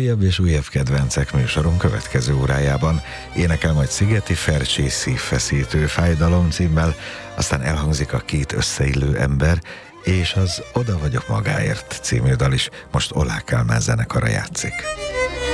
Újabb és újabb kedvencek műsoron következő órájában énekel majd Szigeti Fercsi Szívfeszítő fájdalom címmel, aztán elhangzik a Két összeillő ember, és az Oda vagyok magáért című dal is most Ollák Kálmán zenekara játszik.